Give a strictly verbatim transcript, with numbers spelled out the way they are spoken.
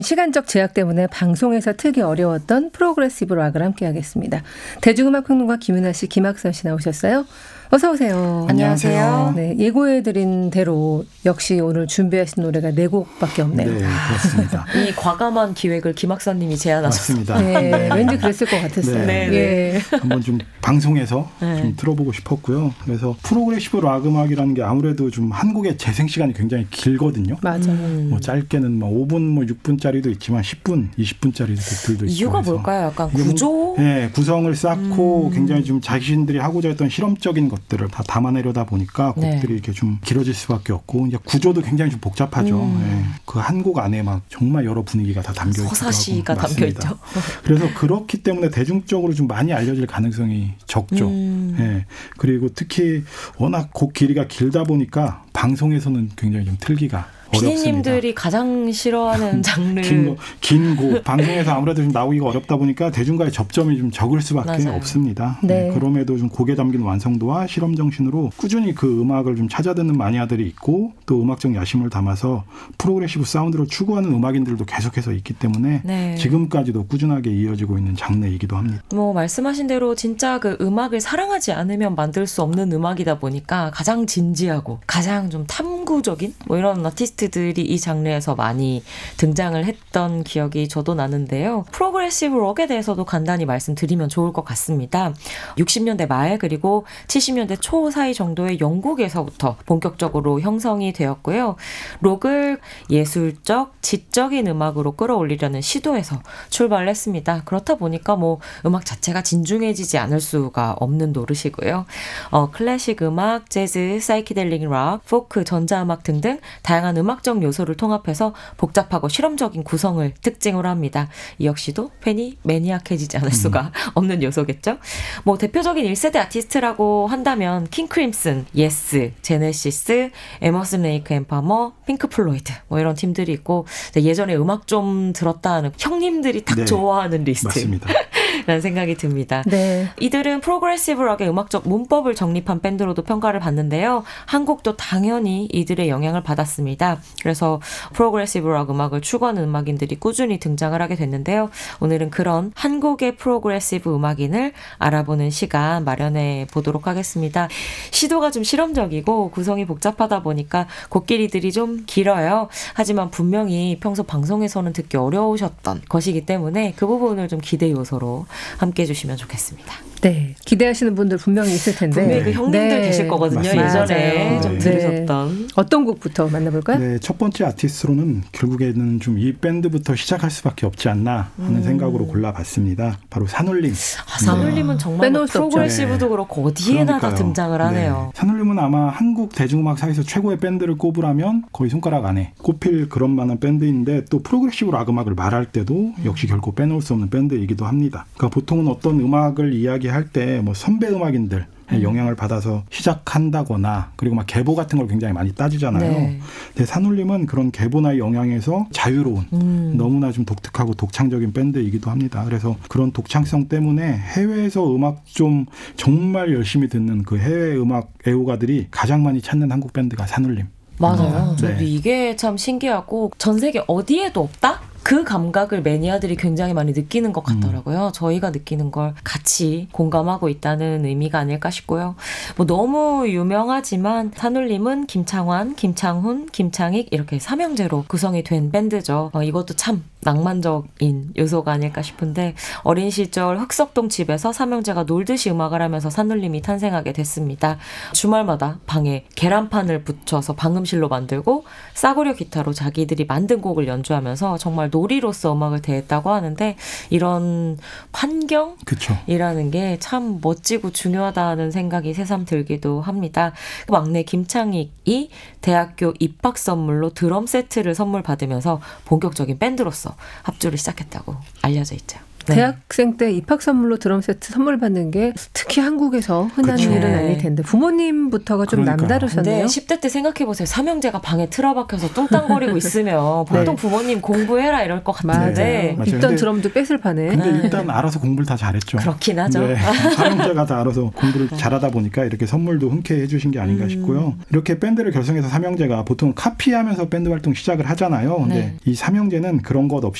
시간적 제약 때문에 방송에서 트기 어려웠던 프로그레시브 락을 함께하겠습니다. 대중음악 평론가 김윤아 씨, 김학선 씨 나오셨어요. 어서 오세요. 안녕하세요. 네, 예고해드린 대로 역시 오늘 준비하신 노래가 네 곡밖에 없네요. 네, 그렇습니다. 이 과감한 기획을 김학선님이 제안하셨습니다. 맞습니다. 네, 왠지 그랬을 것 같았어요. 네, 네. 예. 한번 좀 방송에서 네. 좀 들어보고 싶었고요. 그래서 프로그레시브 락 음악이라는 게 아무래도 좀 한국의 재생 시간이 굉장히 길거든요. 맞아요. 음. 뭐 짧게는 뭐 오 분, 뭐 육 분짜리도 있지만 십 분, 이십 분짜리 곡들도 있고. 이유가 그래서 뭘까요? 약간 이게 뭐, 구조? 네, 구성을 쌓고 음. 굉장히 좀 자신들이 하고자 했던 실험적인 것들을 다 담아내려다 보니까 곡들이 네. 이렇게 좀 길어질 수밖에 없고, 이제 구조도 굉장히 좀 복잡하죠. 음. 네, 그 한 곡 안에 막 정말 여러 분위기가 다 담겨 있고. 서사시가 담겨 있죠. 그래서 그렇기 때문에 대중적으로 좀 많이 알려질 가능성이 적죠. 음. 네, 그리고 특히 워낙 곡 길이가 길다 보니까 방송에서는 굉장히 좀 틀기가 어렵습니다. 피디님들이 가장 싫어하는 장르. 긴 거, 긴 곡. 방송에서 아무래도 좀 나오기가 어렵다 보니까 대중과의 접점이 좀 적을 수밖에 맞아요. 없습니다. 네. 네, 그럼에도 좀 곡에 담긴 완성도와 실험 정신으로 꾸준히 그 음악을 좀 찾아듣는 마니아들이 있고, 또 음악적 야심을 담아서 프로그레시브 사운드를 추구하는 음악인들도 계속해서 있기 때문에 네. 지금까지도 꾸준하게 이어지고 있는 장르이기도 합니다. 뭐 말씀하신 대로 진짜 그 음악을 사랑하지 않으면 만들 수 없는 음악이다 보니까 가장 진지하고 가장 좀 탐구적인 뭐 이런 아티스트들이 이 장르에서 많이 등장을 했던 기억이 저도 나는데요. 프로그레시브 록에 대해서도 간단히 말씀드리면 좋을 것 같습니다. 육십 년대 말 그리고 칠십 년대 초 사이 정도의 영국에서부터 본격적으로 형성이 되었고요. 록을 예술적, 지적인 음악으로 끌어올리려는 시도에서 출발을 했습니다. 그렇다 보니까 뭐 음악 자체가 진중해지지 않을 수가 없는 노릇이고요. 어, 클래식 음악, 재즈, 사이키델릭 락, 포크, 전자음악 등등 다양한 음악적 요소를 통합해서 복잡하고 실험적인 구성을 특징으로 합니다. 이 역시도 팬이 매니악해지지 않을 수가 음. 없는 요소겠죠. 뭐 대표적인 일 세대 아티스트라고 한다면 킹 크림슨, 예스, 제네시스, 에머슨 레이크 앤 파머, 핑크 플로이드 뭐 이런 팀들이 있고, 예전에 음악 좀 들었다 하는 형님들이 딱 네, 좋아하는 리스트. 맞습니다. 라는 생각이 듭니다. 네. 이들은 프로그레시브 락의 음악적 문법을 정립한 밴드로도 평가를 받는데요. 한국도 당연히 이들의 영향을 받았습니다. 그래서 프로그레시브 락 음악을 추구하는 음악인들이 꾸준히 등장을 하게 됐는데요. 오늘은 그런 한국의 프로그레시브 음악인을 알아보는 시간 마련해 보도록 하겠습니다. 시도가 좀 실험적이고 구성이 복잡하다 보니까 곡길이들이 좀 길어요. 하지만 분명히 평소 방송에서는 듣기 어려우셨던 것이기 때문에 그 부분을 좀 기대 요소로 함께 해주시면 좋겠습니다. 네, 기대하시는 분들 분명히 있을 텐데. 분명히 그 형님들 네. 계실 거거든요. 맞습니다. 예전에 맞아요. 좀 네. 들으셨던. 어떤 곡부터 만나볼까요? 네, 첫 번째 아티스트로는 결국에는 좀 이 밴드부터 시작할 수밖에 없지 않나 하는 음. 생각으로 골라봤습니다. 바로 산울림. 아, 산울림은 정말 빼놓을 수 없죠. 프로그레시브도 네. 그렇고 어디에나 다 등장을 하네요. 네. 산울림은 아마 한국 대중음악사에서 최고의 밴드를 꼽으라면 거의 손가락 안에 꼽힐 그런 만한 밴드인데, 또 프로그레시브 락 음악을 말할 때도 역시 결코 빼놓을 수 없는 밴드이기도 합니다. 그러니까 보통은 어떤 음악을 이야기할 때 뭐 선배 음악인들 음. 영향을 받아서 시작한다거나, 그리고 막 계보 같은 걸 굉장히 많이 따지잖아요. 네. 근데 산울림은 그런 계보나 영향에서 자유로운 음. 너무나 좀 독특하고 독창적인 밴드이기도 합니다. 그래서 그런 독창성 때문에 해외에서 음악 좀 정말 열심히 듣는 그 해외 음악 애호가들이 가장 많이 찾는 한국 밴드가 산울림. 맞아요. 음. 저도 네. 이게 참 신기하고 전 세계 어디에도 없다? 그 감각을 매니아들이 굉장히 많이 느끼는 것 같더라고요. 음. 저희가 느끼는 걸 같이 공감하고 있다는 의미가 아닐까 싶고요. 뭐 너무 유명하지만 산울림은 김창완, 김창훈, 김창익 이렇게 삼형제로 구성이 된 밴드죠. 어, 이것도 참 낭만적인 요소가 아닐까 싶은데, 어린 시절 흑석동 집에서 삼형제가 놀듯이 음악을 하면서 산울림이 탄생하게 됐습니다. 주말마다 방에 계란판을 붙여서 방음실로 만들고 싸구려 기타로 자기들이 만든 곡을 연주하면서 정말 놀이로서 음악을 대했다고 하는데, 이런 환경이라는 게 참 멋지고 중요하다는 생각이 새삼 들기도 합니다. 막내 김창익이 대학교 입학 선물로 드럼 세트를 선물 받으면서 본격적인 밴드로서 합주를 시작했다고 알려져 있죠. 네. 대학생 때 입학 선물로 드럼 세트 선물 받는 게 특히 한국에서 흔한 그쵸. 일은 네. 아닐 텐데 부모님부터가 좀 그러니까요. 남다르셨네요. 근데 십 대 때 생각해보세요. 삼형제가 방에 틀어박혀서 뚱땅거리고 있으면 보통 네. 부모님 공부해라 이럴 것 맞아요. 같은데 맞아요. 있던 근데- 드럼도 뺏을 판에. 근데 네. 일단 알아서 공부를 다 잘했죠. 그렇긴 하죠. 네. 삼형제가 다 알아서 공부를 잘하다 보니까 이렇게 선물도 흔쾌히 해주신 게 아닌가 음. 싶고요. 이렇게 밴드를 결성해서 삼형제가 보통 카피하면서 밴드 활동 시작을 하잖아요. 근데 네. 이 삼형제는 그런 것 없이